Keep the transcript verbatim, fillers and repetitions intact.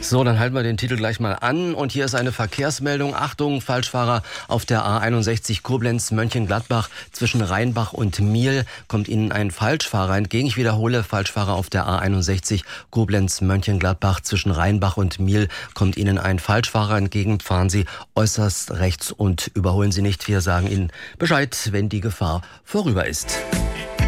So, dann halten wir den Titel gleich mal an. Und hier ist eine Verkehrsmeldung. Achtung, Falschfahrer auf der A einundsechzig Koblenz-Mönchengladbach. Zwischen Rheinbach und Miel kommt Ihnen ein Falschfahrer entgegen. Ich wiederhole, Falschfahrer auf der A einundsechzig Koblenz-Mönchengladbach. Zwischen Rheinbach und Miel kommt Ihnen ein Falschfahrer entgegen. Fahren Sie äußerst rechts und überholen Sie nicht. Wir sagen Ihnen Bescheid, wenn die Gefahr vorüber ist.